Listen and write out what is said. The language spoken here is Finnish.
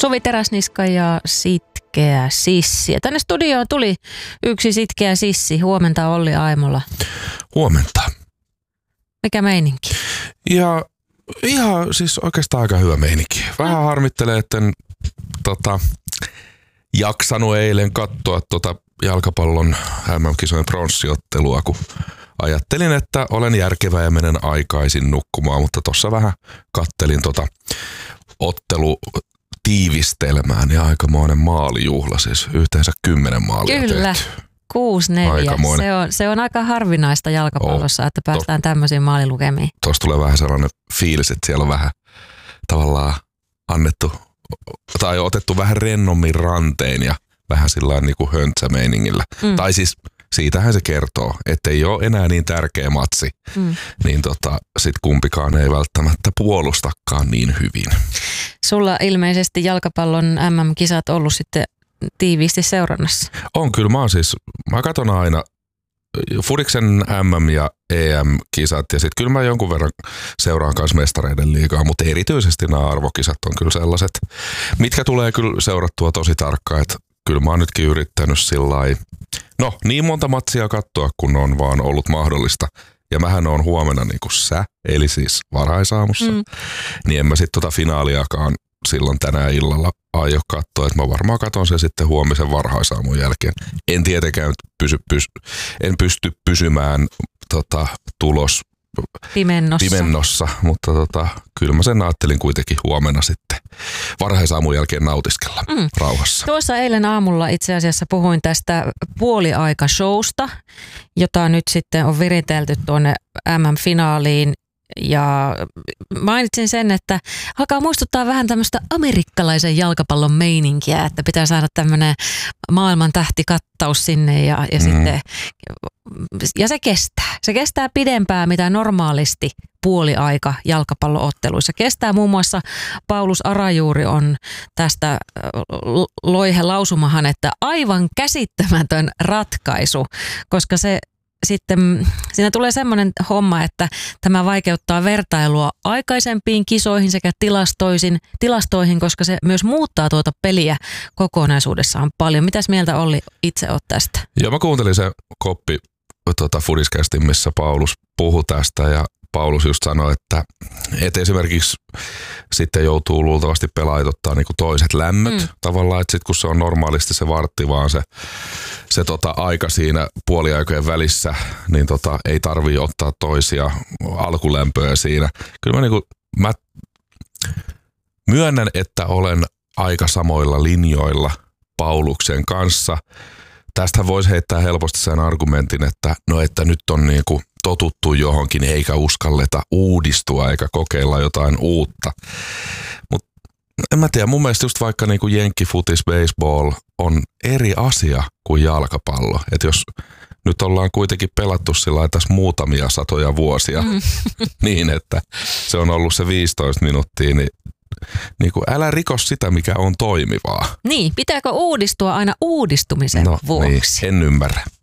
Suvi Teräsniska ja Sitkeä Sissi. Ja tänne studioon tuli yksi Sitkeä Sissi. Huomenta Olli Aimola. Huomenta. Mikä meininki? Ja ihan siis oikeastaan aika hyvä meininki. Vähän harmittelee, etten jaksanut eilen katsoa jalkapallon MM-kisojen pronssiottelua, kun ajattelin, että olen järkevä ja menen aikaisin nukkumaan, mutta tuossa vähän kattelin ottelutiivistelmään ja aikamoinen maalijuhla, siis yhteensä 10 maalia Kyllä. tehty. 6-4. Aikamoinen. Se on aika harvinaista jalkapallossa, että päästään tämmöisiin maalilukemiin. Tuossa tulee vähän sellainen fiilis, että siellä on vähän tavallaan annettu tai otettu vähän rennommin ranteen ja vähän sillä niin kuin höntsämeiningillä. Tai siis siitähän se kertoo, että ei ole enää niin tärkeä matsi, niin sit kumpikaan ei välttämättä puolustakaan niin hyvin. Sulla ilmeisesti jalkapallon MM-kisat ollut sitten tiiviisti seurannassa. On kyllä, mä katson aina Fudiksen MM- ja EM-kisat ja sitten kyllä mä jonkun verran seuraan kanssa mestareiden liigaa, mutta erityisesti nämä arvokisat on kyllä sellaiset, mitkä tulee kyllä seurattua tosi tarkkaan, että kyllä mä oon nytkin yrittänyt sillai, niin monta matsia katsoa, kun on vaan ollut mahdollista. Ja mähän on huomenna niin kuin sä, eli siis varhaisaamussa, niin en mä sitten finaaliakaan silloin tänään illalla aio katsoa, että mä varmaan katon sen sitten huomisen varhaisaamun jälkeen. En tietenkään pysty pysymään tulos pimennossa, mutta kyllä mä sen ajattelin kuitenkin huomenna sitten varhaisaamun jälkeen nautiskella rauhassa. Tuossa eilen aamulla itse asiassa puhuin tästä puoliaikashowsta, jota nyt sitten on viritelty tuonne MM-finaaliin. Ja mainitsin sen, että alkaa muistuttaa vähän tämmöistä amerikkalaisen jalkapallon meininkiä, että pitää saada tämmöinen maailman tähtikattaus sinne ja sitten ja se kestää. Se kestää pidempään, mitä normaalisti puoliaika jalkapallootteluissa kestää. Muun muassa Paulus Arajuuri on tästä loihe lausumahan, että aivan käsittämätön ratkaisu, koska se sitten siinä tulee semmoinen homma, että tämä vaikeuttaa vertailua aikaisempiin kisoihin sekä tilastoihin, koska se myös muuttaa tuota peliä kokonaisuudessaan paljon. Mitäs mieltä Olli itse oot tästä? Joo, mä kuuntelin se koppi Fudiscastin, missä Paulus puhui tästä ja Paulus just sanoi, että esimerkiksi sitten joutuu luultavasti pelaajat ottaa niinku toiset lämmöt tavallaan, että sitten kun se on normaalisti se vartti vaan se aika siinä puoliaikojen välissä, niin ei tarvii ottaa toisia alkulämpöjä siinä. Kyllä mä myönnän, että olen aika samoilla linjoilla Pauluksen kanssa. Tästä voisi heittää helposti sen argumentin, että nyt on niinku totuttu johonkin eikä uskalleta uudistua eikä kokeilla jotain uutta. Mutta en mä tiedä, mun mielestä just vaikka niinku jenkkifutis, baseball on eri asia kuin jalkapallo. Että jos nyt ollaan kuitenkin pelattu sillä tässä muutamia satoja vuosia niin, että se on ollut se 15 minuuttia, niin kuin älä riko sitä, mikä on toimivaa. Niin, pitääkö uudistua aina uudistumisen vuoksi? Niin, en ymmärrä.